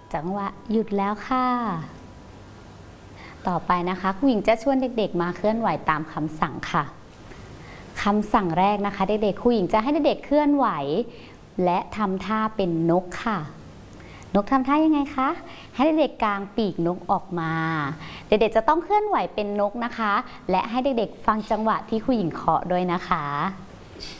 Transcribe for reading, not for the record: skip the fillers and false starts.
จังหวะหยุดแล้วค่ะต่อไปนะคะครูหญิงจะชวนเด็กๆมาเคลื่อนไหวตามคำสั่งค่ะคำสั่งแรกนะคะเด็กๆครูหญิงจะให้เด็กๆเคลื่อนไหวและทำท่าเป็นนกค่ะนกทำท่ายังไงคะให้เด็กๆกางปีกนกออกมาเด็กๆจะต้องเคลื่อนไหวเป็นนกนะคะและให้เด็กๆฟังจังหวะที่ครูหญิงเคาะด้วยนะคะ